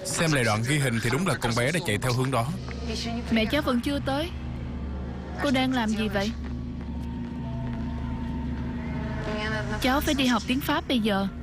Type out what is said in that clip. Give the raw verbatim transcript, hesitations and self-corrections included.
Xem lại đoạn ghi hình thì đúng là con bé đã chạy theo hướng đó. Mẹ cháu vẫn chưa tới. Cô đang làm gì vậy? Cháu phải đi học tiếng Pháp bây giờ.